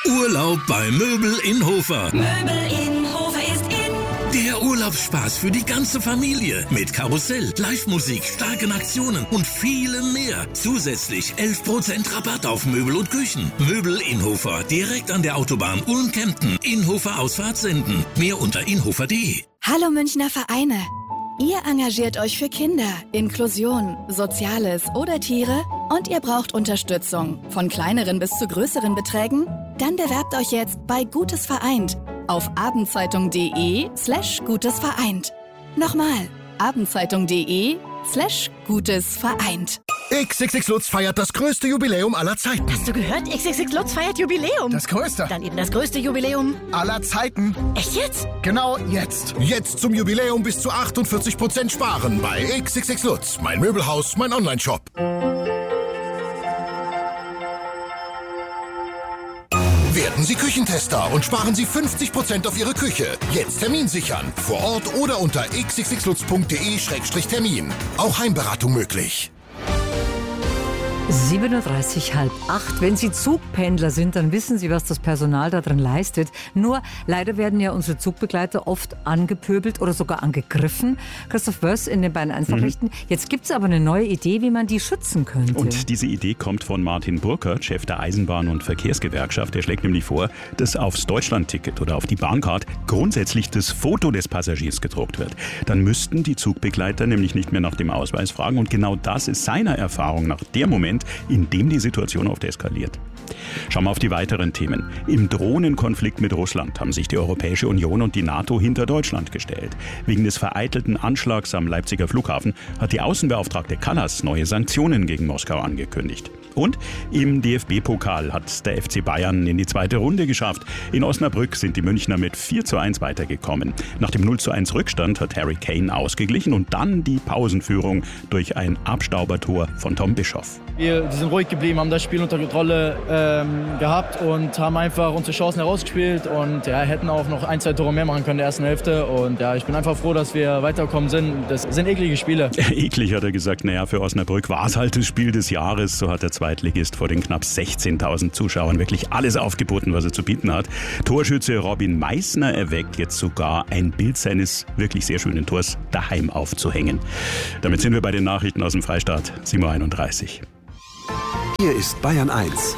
Urlaub bei Möbel in Hofer. Möbel in Hofer ist in. Der Urlaubsspaß für die ganze Familie. Mit Karussell, Live-Musik, starken Aktionen und vielem mehr. Zusätzlich 11% Rabatt auf Möbel und Küchen. Möbel in Hofer, direkt an der Autobahn Ulm-Kempten. Inhofer Ausfahrt senden. Mehr unter inhofer.de. Hallo Münchner Vereine. Ihr engagiert euch für Kinder, Inklusion, Soziales oder Tiere und ihr braucht Unterstützung, von kleineren bis zu größeren Beträgen? Dann bewerbt euch jetzt bei Gutes Vereint auf abendzeitung.de/Gutes Vereint. Nochmal, abendzeitung.de/Gutes Vereint. XXX Lutz feiert das größte Jubiläum aller Zeiten. Hast du gehört? XXX Lutz feiert Jubiläum. Das größte. Dann eben das größte Jubiläum aller Zeiten. Echt jetzt? Genau jetzt. Jetzt zum Jubiläum bis zu 48% sparen bei XXX Lutz. Mein Möbelhaus, mein Onlineshop. Werden Sie Küchentester und sparen Sie 50% auf Ihre Küche. Jetzt Termin sichern. Vor Ort oder unter xxxlutz.de/Termin. Auch Heimberatung möglich. 7:30 Uhr, 7:30. Wenn Sie Zugpendler sind, dann wissen Sie, was das Personal da drin leistet. Nur leider werden ja unsere Zugbegleiter oft angepöbelt oder sogar angegriffen. Christoph Wörs in den Bayern 1 Nachrichten. Jetzt gibt es aber eine neue Idee, wie man die schützen könnte. Und diese Idee kommt von Martin Burkert, Chef der Eisenbahn- und Verkehrsgewerkschaft. Der schlägt nämlich vor, dass aufs Deutschlandticket oder auf die Bahncard grundsätzlich das Foto des Passagiers gedruckt wird. Dann müssten die Zugbegleiter nämlich nicht mehr nach dem Ausweis fragen. Und genau das ist seiner Erfahrung nach der Moment, in dem die Situation oft eskaliert. Schauen wir auf die weiteren Themen. Im Drohnenkonflikt mit Russland haben sich die Europäische Union und die NATO hinter Deutschland gestellt. Wegen des vereitelten Anschlags am Leipziger Flughafen hat die Außenbeauftragte Kallas neue Sanktionen gegen Moskau angekündigt. Und im DFB-Pokal hat der FC Bayern in die zweite Runde geschafft. In Osnabrück sind die Münchner mit 4:1 weitergekommen. Nach dem 0:1 Rückstand hat Harry Kane ausgeglichen und dann die Pausenführung durch ein Abstaubertor von Tom Bischoff. Wir sind ruhig geblieben, haben das Spiel unter Kontrolle gehabt und haben einfach unsere Chancen herausgespielt und hätten auch noch 1, 2 Tore mehr machen können in der ersten Hälfte. Und ich bin einfach froh, dass wir weitergekommen sind. Das sind eklige Spiele. Eklig, hat er gesagt. Naja, für Osnabrück war es halt das Spiel des Jahres. So hat der Zweitligist vor den knapp 16.000 Zuschauern wirklich alles aufgeboten, was er zu bieten hat. Torschütze Robin Meissner erweckt jetzt sogar ein Bild seines wirklich sehr schönen Tors daheim aufzuhängen. Damit sind wir bei den Nachrichten aus dem Freistaat. 7:31 Uhr. Hier ist Bayern 1.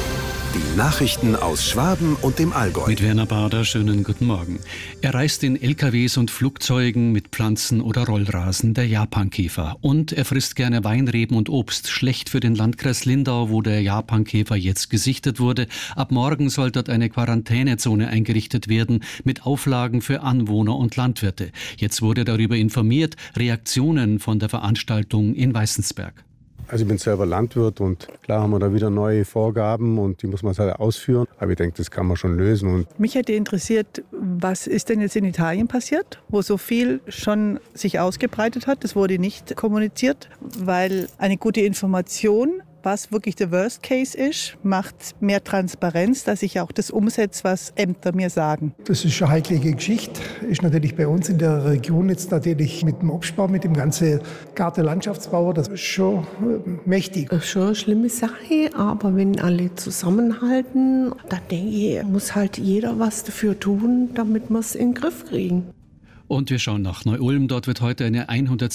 Die Nachrichten aus Schwaben und dem Allgäu. Mit Werner Bader, schönen guten Morgen. Er reist in LKWs und Flugzeugen mit Pflanzen oder Rollrasen, der Japankäfer. Und er frisst gerne Weinreben und Obst. Schlecht für den Landkreis Lindau, wo der Japankäfer jetzt gesichtet wurde. Ab morgen soll dort eine Quarantänezone eingerichtet werden mit Auflagen für Anwohner und Landwirte. Jetzt wurde darüber informiert. Reaktionen von der Veranstaltung in Weißensberg. Also ich bin selber Landwirt und klar haben wir da wieder neue Vorgaben und die muss man halt ausführen. Aber ich denke, das kann man schon lösen. Und mich hätte interessiert, was ist denn jetzt in Italien passiert, wo so viel schon sich ausgebreitet hat. Das wurde nicht kommuniziert, weil eine gute Information, was wirklich der Worst Case ist, macht mehr Transparenz, dass ich auch das umsetze, was Ämter mir sagen. Das ist eine heikle Geschichte. Ist natürlich bei uns in der Region jetzt natürlich mit dem Obstbau, mit dem ganzen Gartenlandschaftsbau, das ist schon mächtig. Das ist schon eine schlimme Sache, aber wenn alle zusammenhalten, dann denke ich, muss halt jeder was dafür tun, damit wir es in den Griff kriegen. Und wir schauen nach Neu-Ulm. Dort wird heute eine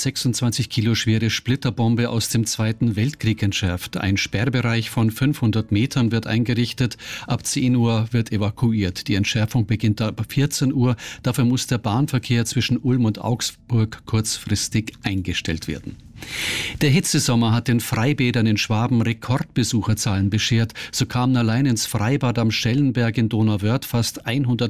126 Kilo schwere Splitterbombe aus dem Zweiten Weltkrieg entschärft. Ein Sperrbereich von 500 Metern wird eingerichtet. Ab 10 Uhr wird evakuiert. Die Entschärfung beginnt ab 14 Uhr. Dafür muss der Bahnverkehr zwischen Ulm und Augsburg kurzfristig eingestellt werden. Der Hitzesommer hat den Freibädern in Schwaben Rekordbesucherzahlen beschert. So kamen allein ins Freibad am Schellenberg in Donauwörth fast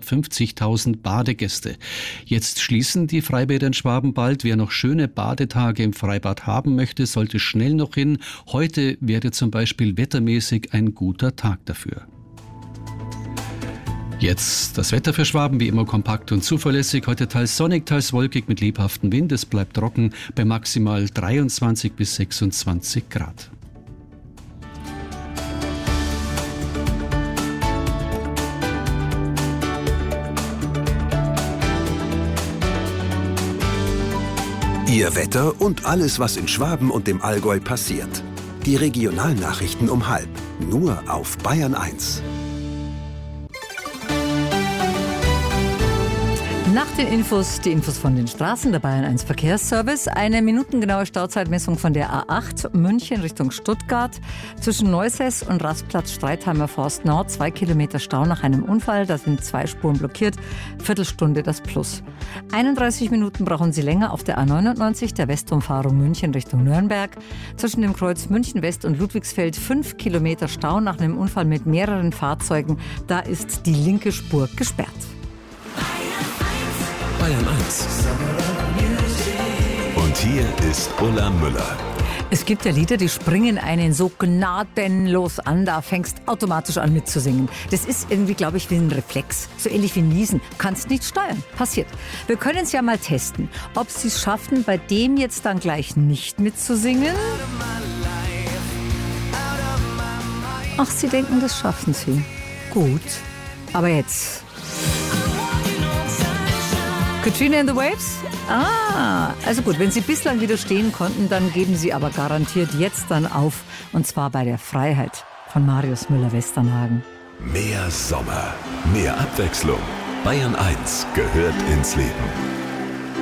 150.000 Badegäste. Jetzt schließen die Freibäder in Schwaben bald. Wer noch schöne Badetage im Freibad haben möchte, sollte schnell noch hin. Heute wäre zum Beispiel wettermäßig ein guter Tag dafür. Jetzt das Wetter für Schwaben, wie immer kompakt und zuverlässig. Heute teils sonnig, teils wolkig mit lebhaftem Wind. Es bleibt trocken bei maximal 23 bis 26 Grad. Ihr Wetter und alles, was in Schwaben und dem Allgäu passiert. Die Regionalnachrichten um 12:30. Nur auf Bayern 1. Nach den Infos, die Infos von den Straßen, der Bayern 1 Verkehrsservice. Eine minutengenaue Stauzeitmessung von der A8 München Richtung Stuttgart. Zwischen Neusäß und Rastplatz Streitheimer Forst Nord 2 Kilometer Stau nach einem Unfall. Da sind 2 Spuren blockiert. Viertelstunde das Plus. 31 Minuten brauchen Sie länger auf der A99, der Westumfahrung München Richtung Nürnberg. Zwischen dem Kreuz München West und Ludwigsfeld 5 Kilometer Stau nach einem Unfall mit mehreren Fahrzeugen. Da ist die linke Spur gesperrt. Bayern 1. Und hier ist Ulla Müller. Es gibt ja Lieder, die springen einen so gnadenlos an, da fängst automatisch an mitzusingen. Das ist irgendwie, glaube ich, wie ein Reflex. So ähnlich wie Niesen. Kannst nicht steuern. Passiert. Wir können es ja mal testen. Ob Sie es schaffen, bei dem jetzt dann gleich nicht mitzusingen? Ach, Sie denken, das schaffen Sie. Gut. Aber jetzt... Katrina and the Waves? Also gut, wenn Sie bislang widerstehen konnten, dann geben Sie aber garantiert jetzt dann auf. Und zwar bei der Freiheit von Marius Müller-Westernhagen. Mehr Sommer, mehr Abwechslung. Bayern 1 gehört ins Leben.